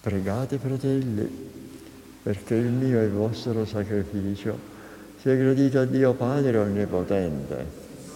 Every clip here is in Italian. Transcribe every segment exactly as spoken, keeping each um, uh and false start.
Pregate, fratelli, perché il mio e il vostro sacrificio sia gradito a Dio Padre Onnipotente.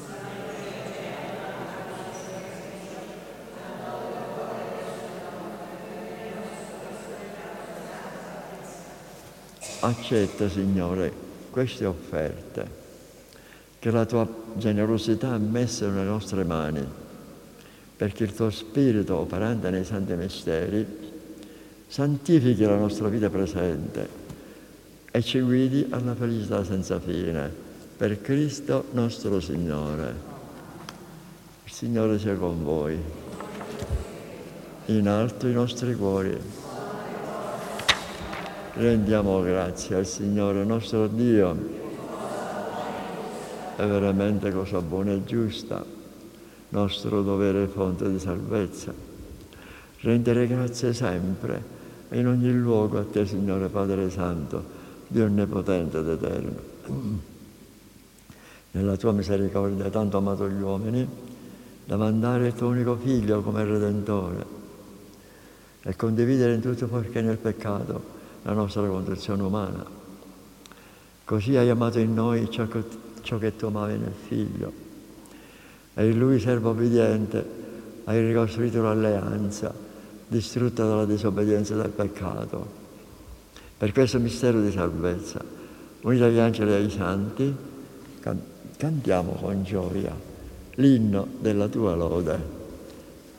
Accetta, Signore, queste offerte che la tua generosità ha messo nelle nostre mani, perché il tuo Spirito, operante nei santi misteri, santifichi la nostra vita presente e ci guidi alla felicità senza fine, per Cristo nostro Signore. Il Signore sia con voi. In alto i nostri cuori. Rendiamo grazie al Signore nostro Dio. È veramente cosa buona e giusta, nostro dovere e fonte di salvezza. Rendere grazie sempre e in ogni luogo a te, Signore Padre Santo, Dio Onnipotente ed Eterno. Nella tua misericordia hai tanto amato gli uomini da mandare il tuo unico Figlio come Redentore e condividere in tutto perché nel peccato la nostra condizione umana. Così hai amato in noi ciò che, ciò che tu amavi nel Figlio e in Lui, servo obbediente, hai ricostruito l'alleanza distrutta dalla disobbedienza del peccato. Per questo mistero di salvezza, uniti agli angeli e ai santi, can- cantiamo con gioia l'inno della tua lode.